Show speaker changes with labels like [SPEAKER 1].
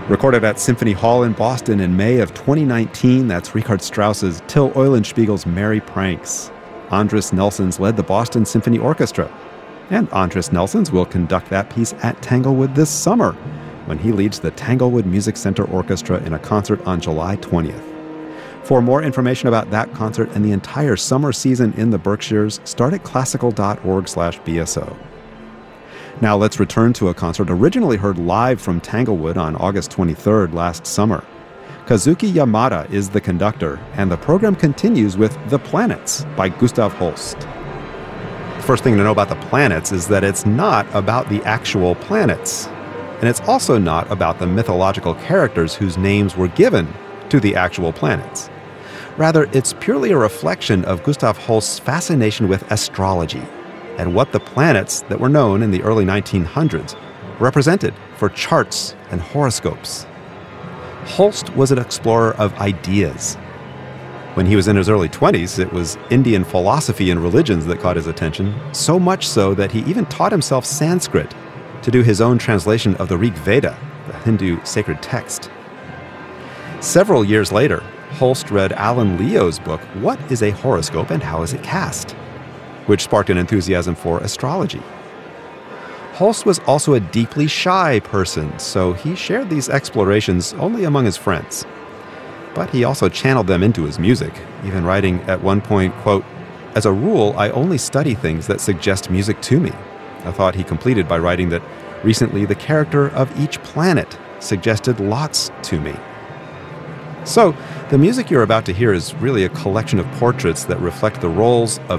[SPEAKER 1] Recorded at Symphony Hall in Boston in May of 2019, that's Richard Strauss's Till Eulenspiegel's Merry Pranks. Andris Nelsons led the Boston Symphony Orchestra. And Andris Nelsons will conduct that piece at Tanglewood this summer, when he leads the Tanglewood Music Center Orchestra in a concert on July 20th. For more information about that concert and the entire summer season in the Berkshires, start at classical.org/BSO. Now let's return to a concert originally heard live from Tanglewood on August 23rd last summer. Kazuki Yamada is the conductor, and the program continues with The Planets by Gustav Holst. The first thing to know about The Planets is that it's not about the actual planets. And it's also not about the mythological characters whose names were given to the actual planets. Rather, it's purely a reflection of Gustav Holst's fascination with astrology and what the planets that were known in the early 1900s represented for charts and horoscopes. Holst was an explorer of ideas. When he was in his early 20s, it was Indian philosophy and religions that caught his attention, so much so that he even taught himself Sanskrit to do his own translation of the Rig Veda, the Hindu sacred text. Several years later, Holst read Alan Leo's book, What is a Horoscope and How is it Cast?, which sparked an enthusiasm for astrology. Holst was also a deeply shy person, so he shared these explorations only among his friends. But he also channeled them into his music, even writing at one point, quote, "As a rule, I only study things that suggest music to me," a thought he completed by writing that recently the character of each planet suggested lots to me. So, the music you're about to hear is really a collection of portraits that reflect the roles of